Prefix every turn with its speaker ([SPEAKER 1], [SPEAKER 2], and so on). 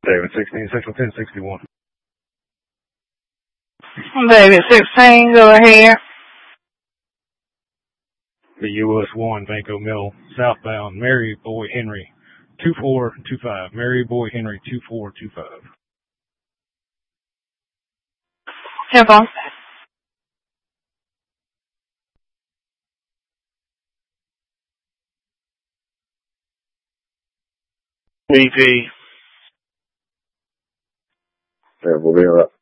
[SPEAKER 1] David 16, Central 1061.
[SPEAKER 2] David 16, go ahead.
[SPEAKER 1] The US 1, Banco Mill, southbound, Mary Boy Henry, 2425. Mary Boy Henry, 2425.
[SPEAKER 2] Temple.
[SPEAKER 3] BP.
[SPEAKER 4] Yeah, we'll be all right.